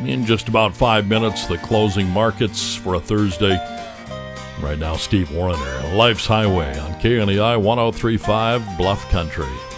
In just about 5 minutes, the closing markets for a Thursday. Right now, Steve Warner, Life's Highway on KNEI 103.5 Bluff Country.